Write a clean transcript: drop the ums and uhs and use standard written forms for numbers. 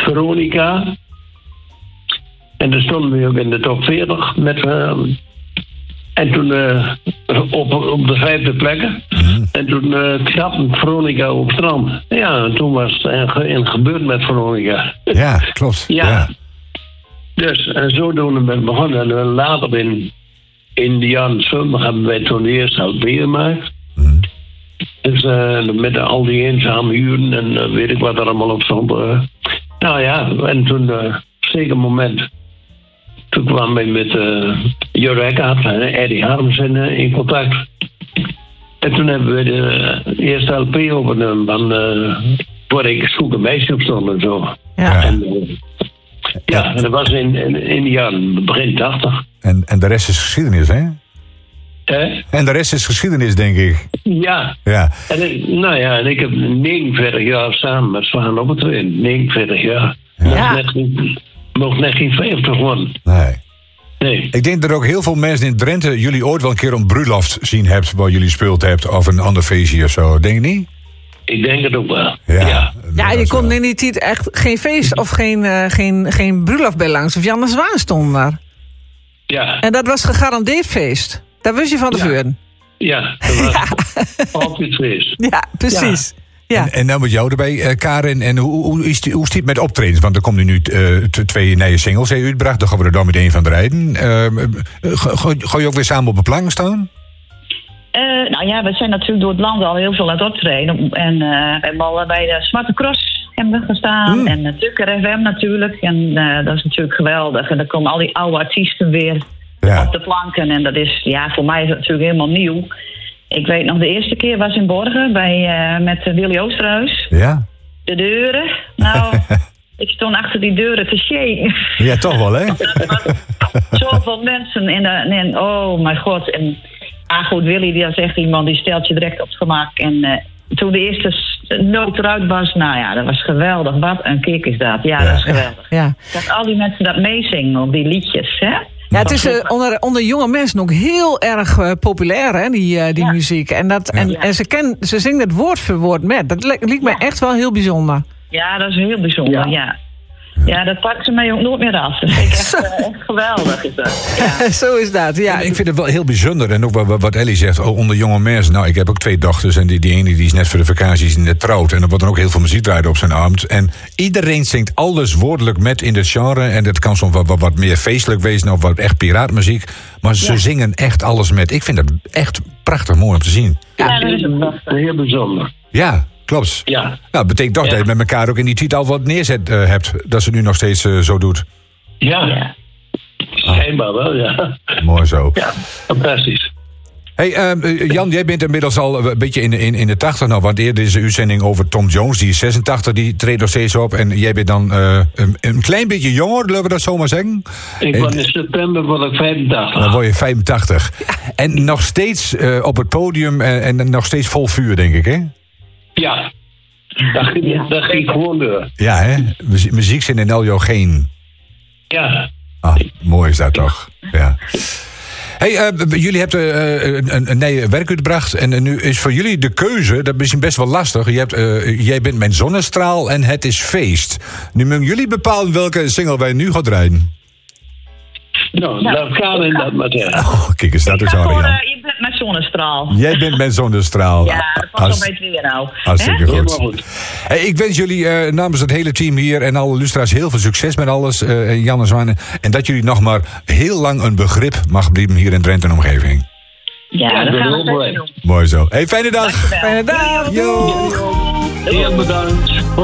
Veronica. En daar stonden we ook in de top 40 met... en toen op de 5e plekken. En toen knapte Veronica op het strand. Ja, en toen was het gebeurd met Veronica. Ja, klopt. Ja. Dus, en zodoende ben ik begonnen. En later in de jaren 70 hebben wij toen de eerste LP gemaakt. Dus met al die eenzame uren en weet ik wat er allemaal op stond. Nou ja, en toen op een zeker moment... Toen kwam wij met Jurre Eckhardt en Eddie Harms in contact. En toen hebben we de eerste LP opgenomen van waar ik zoek een meisje op stond en zo. Ja. En dat was in de jaren begin 80. En de rest is geschiedenis, hè? En de rest is geschiedenis, denk ik. Ja. En ik heb 49 jaar samen met Zwaan op het Twin. 49 jaar. Ja. Nog net geen 50 worden. Nee. Ik denk dat er ook heel veel mensen in Drenthe jullie ooit wel een keer een bruiloft zien hebt waar jullie speeld hebt of een ander feestje of zo. Denk je niet? Ik denk het ook wel. Ja, je kon in die tijd echt geen feest of geen bruiloft bij langs. Of Janne Zwaan stond daar. Ja. En dat was gegarandeerd feest. Dat wist je van tevoren. Ja, dat was altijd feest. Ja, precies. Ja. En nou met jou erbij, Karin. En hoe stiet het met optredens? Want er komen nu 2 nieuwe singles uitgebracht. Dan gaan we er dan meteen van rijden. Ga je ook weer samen op een plank staan? We zijn natuurlijk door het land al heel veel aan het optreden. En we hebben al bij de Smarte Cross hebben we gestaan. En Tukker FM natuurlijk. En dat is natuurlijk geweldig. En dan komen al die oude artiesten weer op de planken. En dat is, voor mij is het natuurlijk helemaal nieuw. Ik weet nog, de eerste keer was in Borgen met Willy Oosterhuis. Ja. De deuren. Nou, ik stond achter die deuren te shaken. Ja, toch wel, hè? Zoveel mensen. En oh mijn god. En goed, Willy, die was echt iemand die stelt je direct op het gemak. En toen de eerste noot eruit was, dat was geweldig. Wat een kick is dat. Ja, dat is geweldig. Ja. Dat al die mensen dat meezingen op die liedjes, hè? Ja, het is onder jonge mensen ook heel erg populair, hè, die muziek. En ze zingen het woord voor woord met. Dat lijkt mij echt wel heel bijzonder. Ja, dat is heel bijzonder, ja. Ja, dat pakt ze mij ook nooit meer af. Dat vind ik echt geweldig. Is dat. Ja. Zo is dat, ja. En ik vind het wel heel bijzonder. En ook wat Ellie zegt, onder jonge mensen. Nou, ik heb ook 2 dochters. En die ene die is net voor de vakanties net trouwd. En er wordt dan ook heel veel muziek draaien op zijn avond. En iedereen zingt alles woordelijk met in het genre. En dat kan soms wat meer feestelijk wezen. Of wat echt piraatmuziek. Maar ze zingen echt alles met. Ik vind dat echt prachtig mooi om te zien. Ja, dat is heel bijzonder. Ja. Klopt. Ja. Nou, dat betekent toch dat je met elkaar ook in die titel wat neerzet hebt. Dat ze nu nog steeds zo doet. Ja. Schijnbaar wel, ja. Mooi zo. Ja, fantastisch. Hey, Jan, jij bent inmiddels al een beetje in de 80 nou. Want eerder is de uitzending over Tom Jones, die is 86, die treedt nog steeds op. En jij bent dan een klein beetje jonger, zullen we dat zomaar zeggen? Ik word in september word ik 85. Dan word je 85. Ja. En nog steeds op het podium en nog steeds vol vuur, denk ik, hè? Ja, dat ging gewoon door. Ja, hè? Muziek zit in al jouw geen. Ja. Mooi is dat toch? Ja. Hey, jullie hebben een nieuwe werk uitgebracht. En nu is voor jullie de keuze, dat is best wel lastig. Jij bent mijn zonnestraal en het is feest. Nu moeten jullie bepalen welke single wij nu gaan draaien. Nou, dan gaan we dat maar zeggen. Oh, kijk eens, dat is al Jan. Je bent mijn zonnestraal. Jij bent mijn zonnestraal. Ja, dat past wel bij het weer nou. Hartstikke goed. Hey, ik wens jullie namens het hele team hier en alle luisteraars heel veel succes met alles, Jan en Zwan. En dat jullie nog maar heel lang een begrip mag blijven hier in Drenthe en omgeving. Ja, dat gaan we doen. Mooi zo. Hey, fijne dag. Fijne dag. Yo. Heel bedankt.